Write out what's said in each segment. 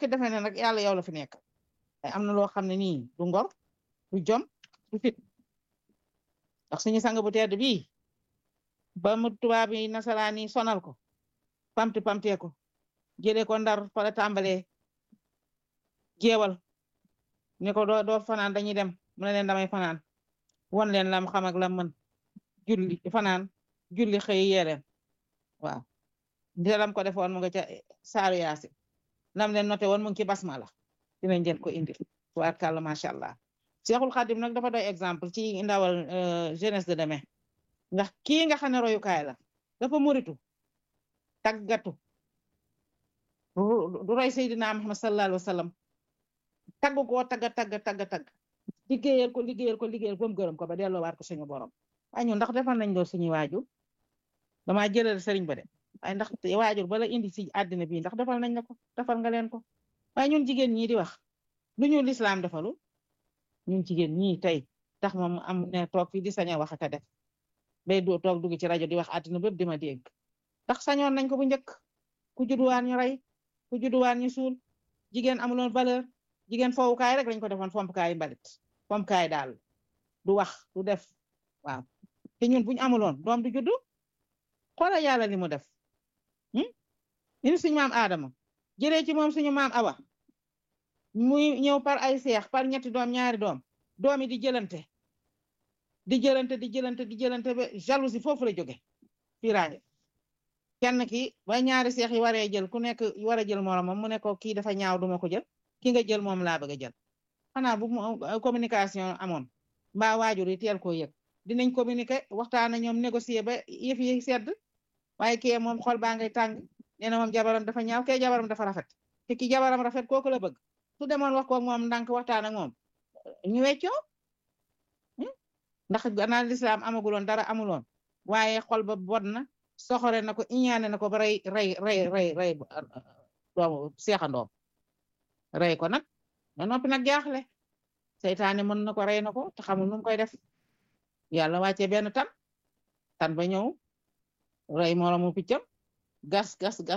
nekk defe ne nag yàlla yow la fi nekk waaye am na loo xam ne nii du ngor du jom du fit ndax suñu sang bu tedd bii ba mu tubaab yi nasaraan yi sonal ko pamti pamtee ko jëlee ko ndar fa la tàmbalee jeewal ne ko doo fanaan dañuy dem mu ne leen damay fanaan won leen lam xam ak lam mën julli fanaan julli xëy yee leen waaw ndiram ko defoon mu nga ca saaru yaasi nam leen noté woon mu ngi ci basmala dinañ leen ko indil tubaarkàlla macha allah Seexul Xadim nag dafa doy exemple ci ndawal jeunesse de demain ndax kii nga xam ne royukaay la dafa muritu taggatu du roy Seydina Muhammad sallallahu alayhi wa sallam tagg koo tagg liggéeyal ko mu gërëm ko ba delloowaat ko suñu borom waaye ñun ndax defal nañ loolu suñuy waajur damaa jëlal sëriñ ba de waaye ndax waajur bala indi si àddina bi ndax defal nañ la ko defal nga leen ko waaye ñun jigéen ñii di wax lu ñu lislaam defalu ñun jigéen ñii tey tax moom am ne toog fii di sañ a wax ak a def bay doo toog dugg ci rajo di wax àddina bépp di ma dégg ndax sañoon nañ ko bu njëkk ku judduwaan ñu rey ku judduwaan ñu suul jigéen amuloon valeur jigéen fowukaay rek lañ ko defoon fompkaay mbalit fompkaay daal du wax du def waaw te ñun buñu amuloon doom du juddu xoola yàlla li mu def ini suñu maam Adama jëlee ci moom suñu maam Awa muy ñëw par ay seex par ñetti doom ñaari doom yi di jëlante ba jalousie foofu la jóge fiiraange kenn ki ba ñaari seex yi waree jël ku nekk war a jël moromam mu ne ko kii dafa ñaaw duma ko jël ki nga jël moom laa bëgg a jël xanaa bu communication amoon mbaa waajur yi teel koo yëg dinañ communiquer waxtaan ak ñoom négocier ba yëf yi sedd waaye kii moom xol baa ngay tàng nee na moom jabaram dafa ñaaw kay jabaram dafa rafet te ki jabaram rafet kooku la bëgg su demoon wax ko moom ndànk waxtaan ak moom ñu weccoo ndax gannaaw lislaam amaguloon dara amuloon waaye xol ba bod na soxore na ko iñaane na ko ba rey doomu seexandoom rey ko nag na noppi nag jaaxle seytaane mën na ko rey na ko te xamul nu mu koy def yàlla wàcce benn tan ba ñëw rey moromu piccam gas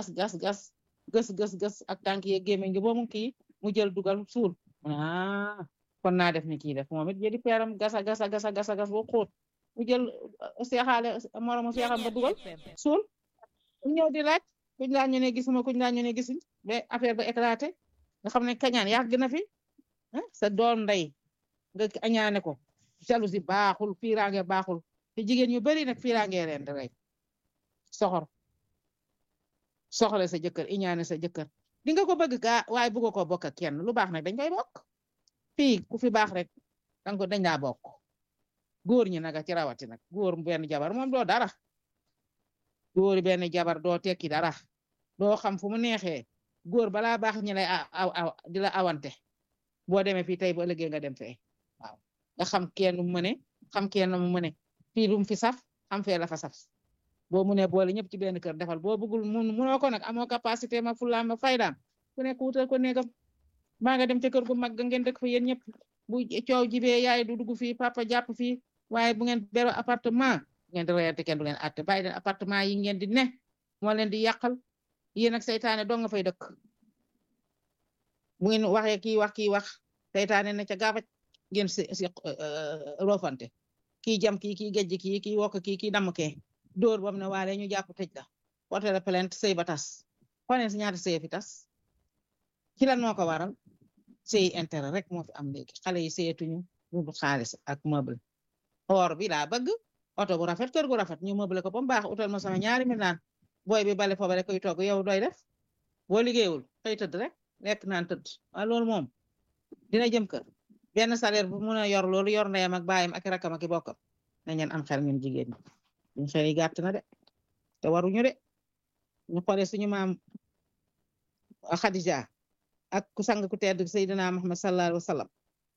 ak tànk ye gémmiñ gi boomu kii mu jël dugal suul kon naa def ni kii def moom it jëli peeram gas boo xóot mu jël seexaale moromu seexam ba dugal suul ñëw di laaj kuñ laa ñu ne gisuma kuñ laa ñu ne gisuñ ba affaire ba éclaté nga xam ne kañaan yàgg na fi sa doom ndey nga añaane ko jalousie baaxul fiiraange baaxul te jigéen ñu bari nag fiiraange leen di rey soxore sa jëkkër iñaane sa jëkkër di nga ko bëgg gaa waaye bëgg ko bokk ak kenn lu baax nag dañ koy bokk fii ku fi baax rek dañ laa bokk góor ñi naga ci rawati nag góor benn jabar moom doo dara góor benn jabar doo tekki dara doo xam fu mu neexee góor balaa baax ñi lay di la awante boo demee fii tey bu ëllëgee nga dem fee waaw nga xam kenn mu mëne xam kenn mu mëne fii lu mu fi saf xam fee la fa saf boo mu ne boole ñëpp ci benn kër defal boo bëggul munoo ko nag amoo capacité ma fulaam ma faydaam ku nekk wutal ko néegam maa nga dem ca kër gu mag ngeen dëkk fa yéen ñëpp bu coow jibee yaay du dugg fii papa jàpp fii waaye bu ngeen bero appartement ngeen di reyante kenn du leen atte bàyyi leen appartement yi ngeen di ne moo leen di yàqal yéen ak seytaane dong nga fay dëkk bu ngeen waxee kii wax seytaane na ca gaafaj ngeen si roofante kii jam kii gejj kii wokk kii damm kee dóor bam ne waale ñu jàpp tëj la porté la plainte sëy ba tas xoneen si ñaata sëy fi tas ci lan moo ko waral sëy intérêt rek moo fi am léegi xale yi sëyatuñu ñu xaalis ak meuble or bi laa bëgg oto bu rafet kër gu rafet ñu meuble ko ba mu baax utal ma sama ñaari million booy bi bale foofu rek koy togg yow doy def boo liggéeyul xëy tëdd rek lekk naan tëdd waaye loolu moom dina jëm kër benn salaire bu mun a yor loolu yor ndeyam ak baayam ak rakam ak bokkam na ngeen am xel ñun jigéen ñi ñu xel yi gàtt na de te waruñu de ñu xoolee suñu maam Khadija ak ku sang ku tedd Seydina Muhammad sallallahu alayhi wa sallam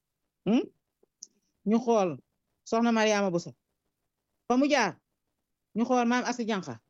ñu xool soxna Mariama Bousso fa mu jaar ñu xool maam Asi Janxa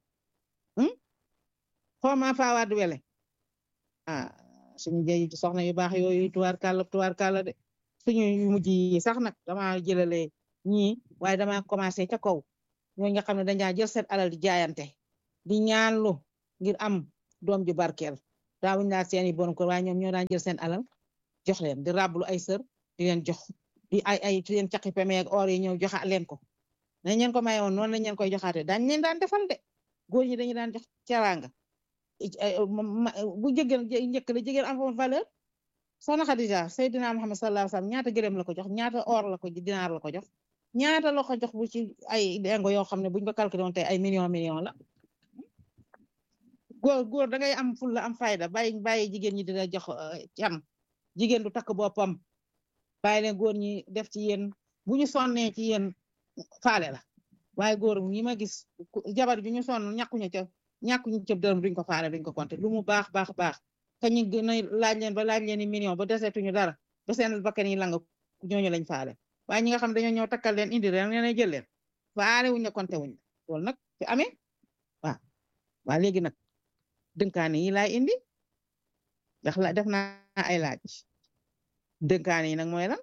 xool maam Fawad Wele suñu jëy soxna yu baax yooyu tuwaar kàlla de suñu yu mujj yi sax nag dama jëlale ñii waaye dama commencé ca kaw ñooñu nga xam ne dañaa jël seen alal di jaayante di ñaanlu ngir am doom ju barkeel daawuñ laal seeni borom kër waaye ñoom ñoo daan jël seen alal jox leen di rablu ay sër di leen jox di ay seen caqi peme ak or yi ñëw joxa leen ko nañ leen ko maye woon noonu lañ leen koy joxaate dañ leen daan defal de góor ñi dañu daan jox ceraanga bu jigéen njëkk la jigéen am fa valeur soxna Xadija Seydina Muhammad sallallahu alayhi wasallam ñaata gëléem la ko jox ñaata or la ko dinaar la ko jox ñaata la ko jox bu ci ay dengo yoo xam ne buñ ko calculé woon tey ay million la góor da ngay am fulla am fayda bàyyi jigéen ñi dina jox cam jigéen du takk boppam bàyyi leen góor ñi def ci yéen bu ñu sonnee ci yéen faale la waaye góor ñi ma gis jabar bi ñu sonn ñàkkuñu ca dërëm duñ ko faale duñ ko compté lu mu baax ka ñu gën a laaj leen ba laaj leen million ba desetuñu dara ba seen bakkan yi lang ñooñu lañ faale waaye ñi nga xam dañoo ñëw takkal leen indi leen leen jël leen faale wuñ ne compté wuñ loolu nag fi amee waaw léegi nag dënkaane yi laay indi ndax la def naa ay laaj dënkaane yi nag mooy lan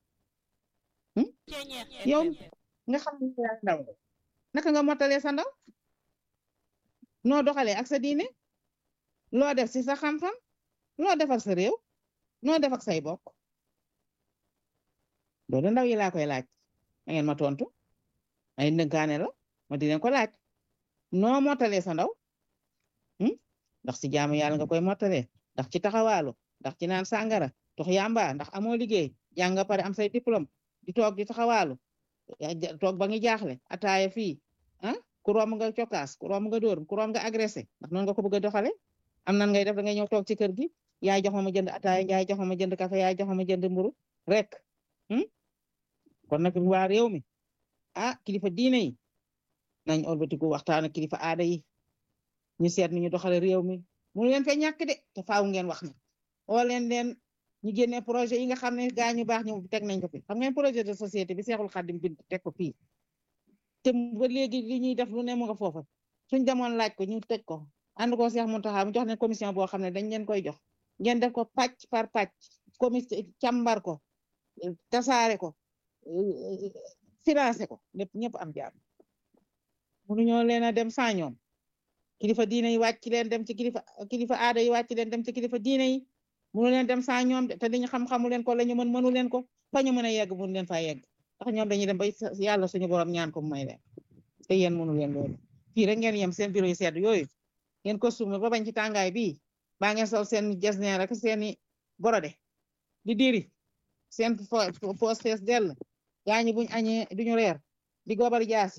yow nga xam ne yaa ndaw naka nga mottalee sa ndaw noo doxalee ak sa diine loo def si sa xam-xam loo def ak sa réew noo def ak say bokk loolu ndaw yi laa koy laaj da ngeen ma tontu ay dënkaane la ma di leen ko laaj noo mottalee sa ndaw ndax si jaamu yàlla nga koy mottalee ndax ci taxawaalu ndax ci naan sàngara tox yamba ndax amoo liggéey jàng nga pare am say diplôme di toog di taxawaalu toog ba ngi jaaxle ataaya fii ku romb nga cokkaas ku romb nga dóor ku romb nga agressé ndax noonu nga ko bëgg a doxale am nan ngay def da ngay ñëw toog ci kër gi yaay jox ma jënd ataaya yaay jox ma jënd café yaay jox ma jënd mburu rek kon nag waa réew mi kilifa diine yi nañ olbatiku waxtaan ak kilifa aada yi ñu seet ni ñu doxale réew mi mu leen fee ñàkk de te faaw ngeen wax na oo leen ñu génne projet yi nga xam ne gaa ñu baax ñu teg nañ ko fi xam ngeen projet de société bi Seexul Xaddim bind teg ko fii te ba léegi li ñuy def lu ne mu nga foofa suñ demoon laaj ko ñu teg ko ànd ko Seex Muntaxa mu jox leen commission boo xam ne dañ leen koy jox ngeen def ko pàcc par pàcc commission càmbar ko tasaare ko financé ko lépp ñëpp am jàmm mënuñoo leen a dem sans ñoom kilifa diine yi wàcc leen dem ci kilifa aada yi wàcc leen dem ci kilifa diine yi mënu leen dem sans ñoom te dañu xam-xamu leen ko la ñu mënu leen ko fa ñu mën a yegg mënu leen faa yegg ndax ñoom dañuy dem ba yàlla suñu borom ñaan ko may leen te yéen mënu leen loolu fii rek ngeen yem seen bureau yi sedd yooyu ngeen costume ba bañ ci tàngaay bii baa ngeen sol seen jesner rek seeni borode di diri seen poos fees dell gaa ñi buñ añee duñu reer di gobar jaasi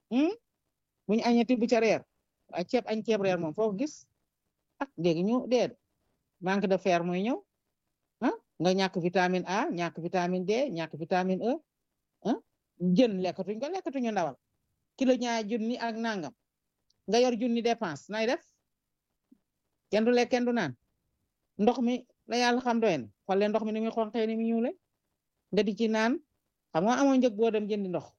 buñ añee tibb ca reer waaye ceeb reer moom foo ko gis léegi ñu dee manque de fer mooy ñëw nga ñàkk vitamine A ñàkk vitamine D ñàkk vitamine E jën lekkatuñu ndawal kilo ñaar junni ak nangam nga yor junni dépense nay def kenn du lekk kenn du naan ndox mi la yàlla xam doy na xool ndox mi ni muy xonqee ni muy ñuule nga di ci naan xam nga amoo njëg boo dem jëndi ndox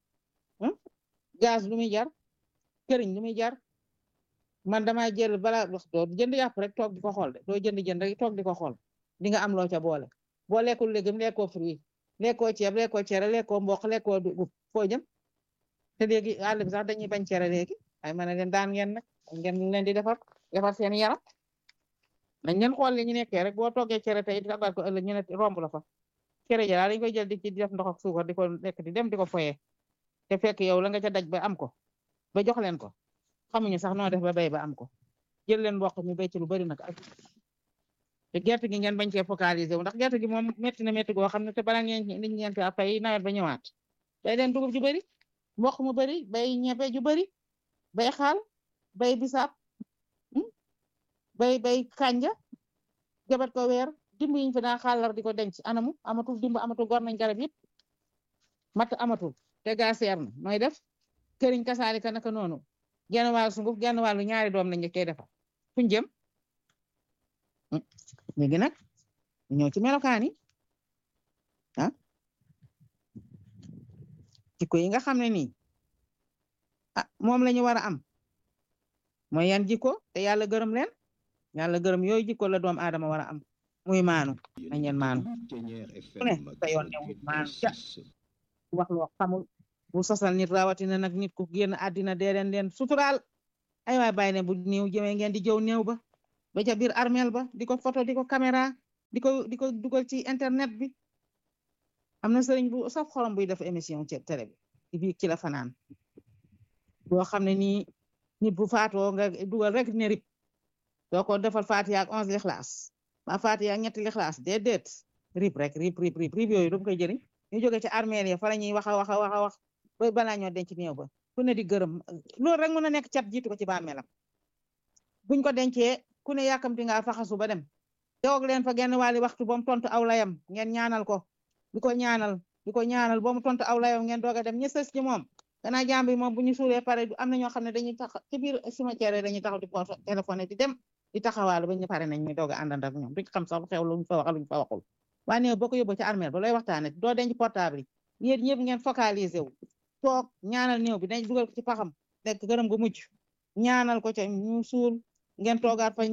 gaz lu muy jar këriñ lu muy jar man damay jël bala wax doo jënd yàpp rek toog di ko xool de doo jënd rek toog di ko xool di nga am loo ca boole boo lekkul légume lekkoo fruit lekkoo ceeb lekkoo cere lekkoo mboq lekkoo dugub foo jëm te léegi àll bi sax dañuy bañ cere léegi ay ma ne leen daan ngeen nag ngeen leen di defar seen yaram nañ leen xool li ñu nekkee rek boo toggee cere tey di tabaat ko ëllëg ñu ne romb la fa cere ja dañ koy jël di ci def ndox ak suukar di ko lekk di dem di ko foyee te fekk yow la nga ca daj ba am ko ba jox leen ko xamuñu sax noo def ba bay ba am ko jël leen mboq mi bay ci lu bari nag ak te gerte gi ngeen bañ cee focaliser wu ndax gerte gi moom métti na métti goo xam ne te bala ngeen fi fay nawet ba ñëwaat bay leen dugub ju bari mboq mu bari bay ñebe ju bari bay xaal bay bisaab bay kanja jabat ko weer dimb yiñ fi daan xaalar di ko denc anamu amatul dimb amatul gor nañ garab yëpp matt amatul te gaa seer na nooy def këriñ kasaalika naka noonu genn wàllu sunguf genn wàllu ñaari doom lañ koy defar fuñ jëm léegi nag ñëw ci melokaan yi jikko yi nga xam ne nii moom la ñu war a am mooy yan jikko te yàlla gërëm leen yàlla gërëm yooyu jikko la doom aadama war a am muy maanu nañ leen maanu ku ne sa yoon newul maanu ca wax loo xamul bu sosal nit rawatina nag nit ku génn àddina dee leen suturaal ay waay bàyyi ne bu néew jëmee ngeen di jëw néew ba ba ca biir armeel ba di ko photo di ko caméra di ko dugal ci internet bi. am na sëriñ bu saf xorom buy def émission ci télé bi ci biir ci la fanaan boo xam ne nii nit bu faatoo nga dugal rek ne rip doo ko defal Fatiha ak 11 lixlaas ba Fatiha ak ñetti lixlaas déedéet rip rek rip yooyu du koy jëriñ ñu jóge ci armeel ya fa la ñuy wax a wax ba balaa ñoo denc néew ba ku ne di gërëm loolu rek mën a nekk cat jiitu ko ci bàmmeelam buñ ko dencee ku ne yàkkamti nga faxasu ba dem toog leen fa genn wàlli waxtu ba mu tontu aw layam ngeen ñaanal ko di ko ñaanal ba mu tontu aw layam ngeen doog a dem ñi sës ci moom gannaaw jàmm bi moom bu ñu suulee pare am na ñoo xam ne dañuy tax ci biir cimetière dañuy taxaw di téléphoné di dem di taxawaalu ba ñu pare nañ ñu doog a àndand ak ñoom duñ xam sax lu xew luñ fa wax luñ fa waxul waaye néew boo ko yóbboo ci armeel ba looy waxtaane doo denc portable yi yéen ñëpp ngeen focaliser wu toog ñaanal néew bi dañ dugal ko ci paxam nekk gërëm gu mujj ñaanal ko ca ñu suul ngeen toogaat fa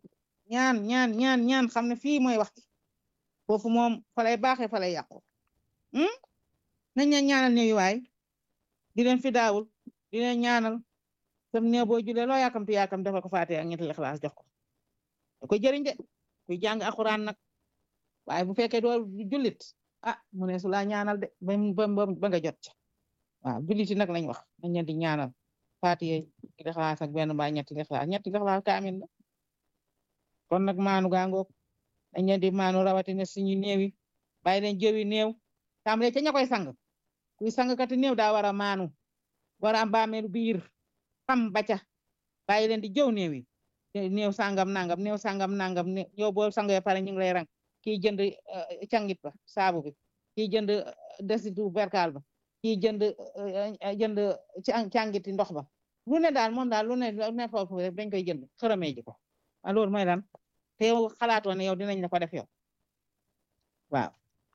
ñaan xam ne fii mooy waxti foofu moom fa lay baaxee fa lay yàqu nañ leen ñaanal néew yi waay di leen fi daawul di leen ñaanal sam néew boo julee loo yàkkamti defal ko Faatiha ak ñetti Ixlaas jox ko da koy jëriñ de kuy jàng alxuraan nag waaye bu fekkee doo jullit mu ne su laa ñaanal de ba nga jot ca waaw jullit yi nag lañ wax nañ leen di ñaanal Faatiha Ixlaas ak benn mbaa ñetti Ixlaas kaamil la kon nag maanu gaangoog dañ leen di maanu rawatina suñu néew yi bàyyi leen jëwi néew tàmbalee ca ña koy sang kuy sang kati néew daa war a maanu war a am bàmmeelu biir xam ba ca bàyyi leen di jëw néew yi néew sangam nangam yow boo sangee pare ñu ngi lay rang kii jënd cangit ba saabu bi kii jënd desitu berkaal ba kii jënd cangiti ndox ba lu ne daal moom daal lu ne foofu rek dañ koy jënd xërëmee ji ko loolu mooy lan te yow xalaatoo ne yow dinañ la ko def yow waaw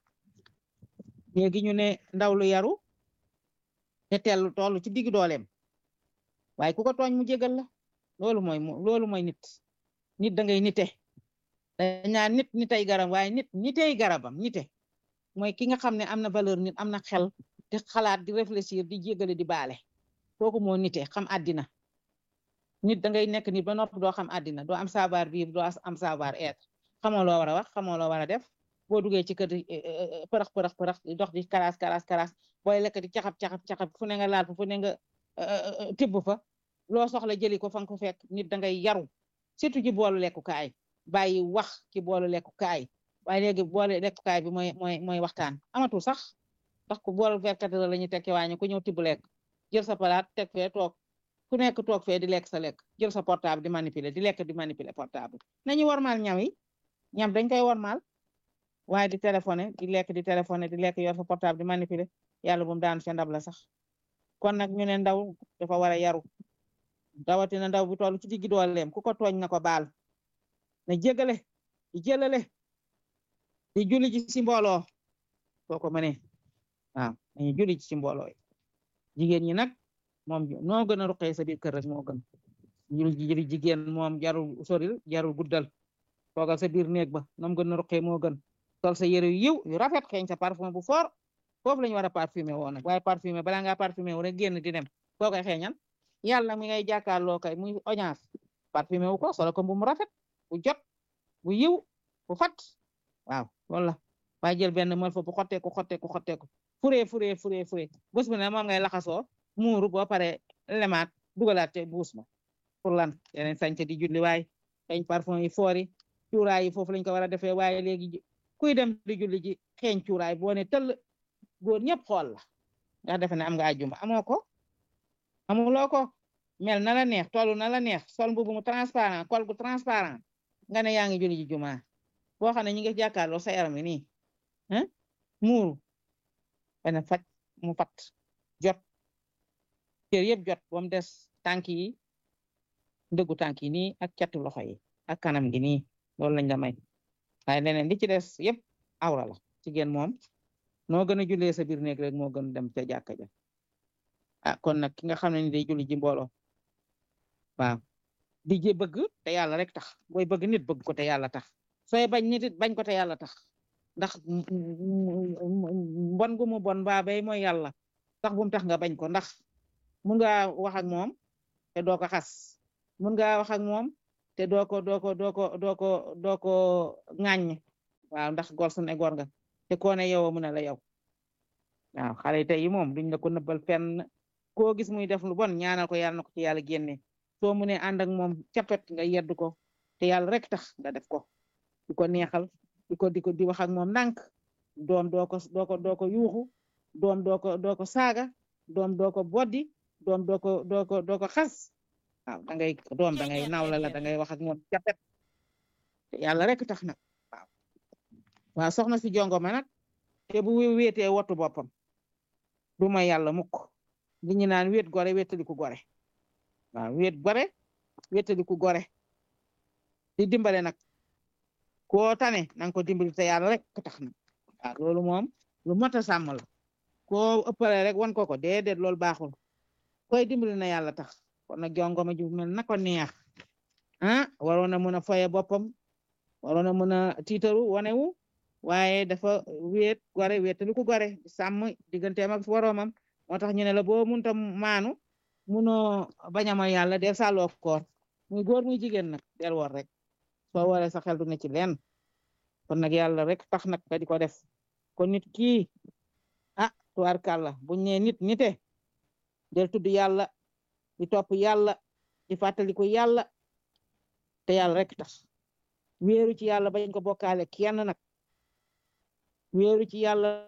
léegi ñu ne ndaw lu yaru te tellu tollu ci digg dooleem waaye ku ko tooñ mu jégal la loolu mooy nit da ngay nite dañ naan nitay garab waaye nitey garabam nite mooy ki nga xam ne am na valeur nit am na xel di xalaat di réfléchir di jégale di baale kooku moo nite xam àddina nit da ngay nekk nit ba noppi doo xam àddina doo am savoir vivre doo am savoir être xamoo loo war a wax xamoo loo war a def boo duggee ci kër përëx dox di karaas booy lekk di caxab fu ne nga laal fa fu ne nga tibb fa loo soxla jëli ko fa nga ko fekk nit da ngay yaru surtout ci boolu lekkukaay bàyyi wax ci boolu lekkukaay waaye léegi boolu lekkukaay bi mooy waxtaan amatul sax ndax ku boolu 24 heures la ñuy tekki waañu ku ñëw tibb lekk jël sa palaat teg fee toog ku nekk toog fee di lekk sa lekk jël sa portable di manipuler di lekk di manipuler portable nañu wormaal ñam yi ñam dañ koy wormaal waaye di téléphoné di lekk yor sa portable di manipuler yàlla bu mu daanu ca ndab la sax kon nag ñu ne ndaw dafa war a yaru dawatina ndaw bu toll ci diggi dooleem ku ko tooñ na ko baal na jégale di jëlale di julli ji ci mbooloo soo ko mënee waaw nañu julli ji ci mbooloo yi jigéen ñi nag moom noo gën a ruqee sa biir kër rek moo gën julli jigéen moom jarul soril jarul guddal toogal sa biir néeg ba noom gën a ruqee moo gën sol sa yére yu yiw yu rafet xeeñ sa parfum bu fort foofu lañu war a parfumé woo nag waaye parfumé balaa ngaa parfumé wu rek génn di dem boo koy xeeñal yàlla mi ngay jàkkaarloo kay muy audience parfumé wu ko solo ko bu mu rafet bu jot bu yiw bu fat waaw loolu la waaye jël benn mël fa bu xotteeku furee bés bu ne moom ngay laxasoo muuru boo pare lemaat dugalaat te buus ma pour lan yeneen sañte di julli waaye xeeñ parfum yi foor yi cuuraay yi foofu lañ ko war a defee waaye léegi kuy dem di julli ji xeeñ cuuraay boo ne tëll góor ñëpp xool la ndax defe ne am nga àjjuma amoo ko amuloo ko mel na la neex tollu na la neex sol mbubu mu transparent kol gu transparent nga ne yaa ngi julli ji jumaa boo xam ne ñi ngi jàkkaarloo sa yaram yi nii muuru bana faj mu fat jot cër yëpp jot ba mu des tànk yi ndëggu tànk yi nii ak catu loxo yi ak kanam gi nii loolu lañ la may waaye leneen li ci des yëpp awra la jigéen moom noo gën a jullee sa biir néeg rek moo gën dem ca jàkka ja kon nag ki nga xam ne ni day julli ji mbooloo waaw di bëgg te yàlla rek tax booy bëgg nit bëgg ko te yàlla tax sooy bañ nit it bañ ko te yàlla tax ndax mbon gu mu bon baa bay mooy yàlla tax bu mu tax nga bañ ko ndax mun nga wax ak moom te doo ko xas mun nga wax ak moom te doo ko ŋàññ waaw ndax gor su ne gor nga te koo ne yow a mun a la yow waaw xale tey yi moom duñ la ko nëbbal fenn koo gis muy def lu bon ñaanal ko yàlla na ko ci yàlla génne soo mu ne ànd ak moom capet nga yedd ko te yàlla rek tax nga def ko di ko neexal di wax ak moom ndànk doom doo ko yuuxu doom doo ko saaga doom doo ko boddi doom doo ko xas waaw doom da ngay nawla la da ngay wax ak moom capet te yàlla rek tax nag waaw soxna si jongo ma nag te bu wéetee wottu boppam du ma yàlla mukk li ñu naan wéet gore wéetaliku gore waaw wéet gore wéetaliku gore di dimbale nag koo tane nanga ko dimbali te yàlla rek tax na waaw loolu moom lu mot a sàmm la koo ëppale rek wan ko déedéet loolu baaxul koy dimbali na yàlla tax kon nag jongoma ju mel na ko neex waroon na mën a foye boppam waroon na mën a tiitaru wanewu waaye dafa wéet gore wéetaliku gore di sàmm digganteem ak woroomam moo tax ñu ne la boo munta maanu munoo bañama yàlla del sàlloo koor muy góor muy jigéen nag del woor rek soo waree sa xel du ne ci leen kon nag yàlla rek tax nag nga di ko def kon nit kii tubaarkàlla buñ ne nite del tudd yàlla di topp yàlla di fàttaliku yàlla te yàlla rek tax wéeru ci yàlla bañ ko bokkaale kenn nag wéeru ci yàlla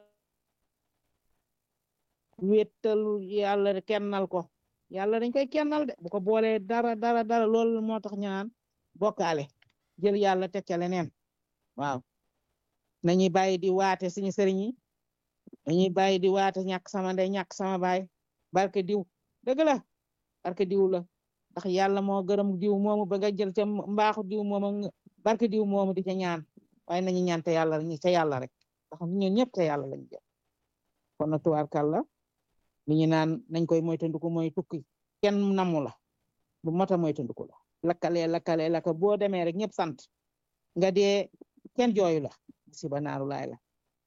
wéetal yàlla kennal ko yàlla dañ koy kennal de bu ko boolee dara loolu moo tax ñaan bokkaale jël yàlla teg ca leneen waaw nañuy bàyyi di waate suñu sëriñ yi dañuy bàyyi di waate ñàkk sama ndey ñàkk sama baay barke diw dëgg la barke diw la ndax yàlla moo gërëm diw moomu ba nga jël ca mbaaxu diw moomu barke diw moomu di ca ñaan waaye nañu ñaan te yàlla ca yàlla rek ndax ñun ñëpp te yàlla lañu jël kon na tubaarkàlla li ñu naan nañ koy moytandiku mooy tukki kenn namu la bu mota moytandiku la lakkale boo demee rek ñëpp sant nga dee kenn jooyu la musiba naaru laay la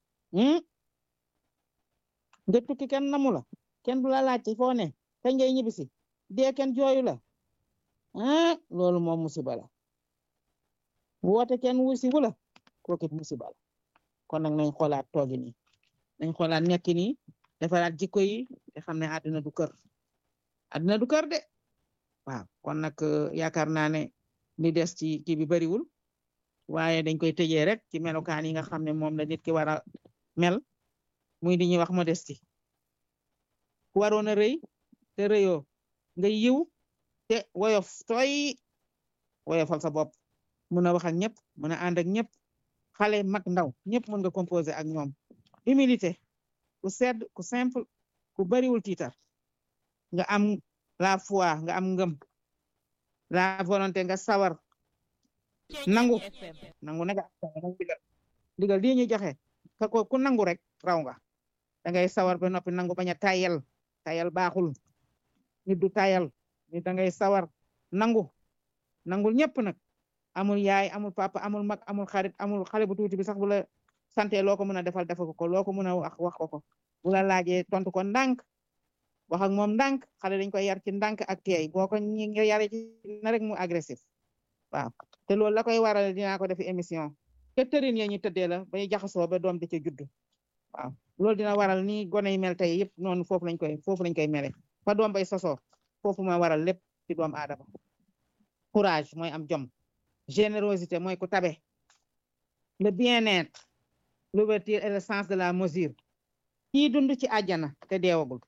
nga tukki kenn namu la kenn du la laajte foo ne kañ ngay ñibbisi dee kenn jooyu la loolu moom musiba la woote kenn wusi wu la kookit musiba la kon nag nañ xoolaat toogi nii nañ xoolaat nekki nii defaraat jikko yi te xam ne àddina du kër de waaw kon nag yaakaar naa ne li des ci kii bi bariwul waaye dañ koy tëjee rek ci melokaan yi nga xam ne moom la nit ki war a mel muy di ñuy wax modestie ku waroon a rëy te rëyoo nga yiw te woyof tooy woyofal sa bopp mun a wax ak ñëpp mun a ànd ak ñëpp xale mag ndaw ñëpp mën nga composé ak ñoom humilité ku sedd ku simple ku bariwul tiitar nga am la foi nga am ngëm la volonté nga sawar nangu nega ndigal lii ñu joxe ku nangu rek raw nga da ngay sawar ba noppi nangu bañ a tayal baaxul nit du tayal nit da ngay sawar nangul ñëpp nag amul yaay amul papa amul mag amul xarit amul xale bu tuuti bi sax bu la sante loo ko mën a defal ko loo ko mën a wax ko bu la laajee tontu ko ndànk wax ak moom ndànk xale dañ koy yar ci ndànk ak teey boo ko ñu yare ci na rek mu agressif waaw te loolu la koy waral dinaa ko defi émission te tërin ya ñu tëddee la ba ñu jaxasoo ba doom di ca juddu waaw loolu dina waral ni gone yi mel tey yëpp noonu foofu lañ koy mele fa doom bay sosoo foofu ma waral lépp ci doom aadama courage mooy am jom générosité mooy ku tabe le bien-être l'ouverture et le sens de la mesure kii dund ci àjjana te deewagul